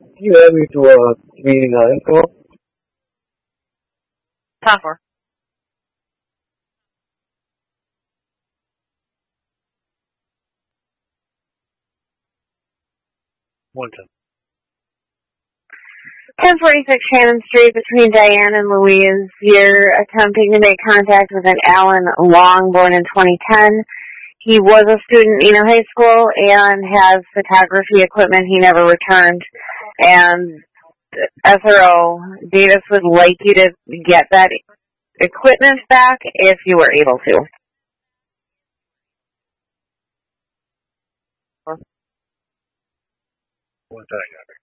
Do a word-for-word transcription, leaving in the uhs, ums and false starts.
You add me to a meeting on info. Software. One time. ten forty-six Shannon Street between Diane and Louise. You're attempting to make contact with an Alan Long, born in twenty ten. He was a student in a high school and has photography equipment he never returned. And S R O, Davis would like you to get that equipment back if you were able to. One time.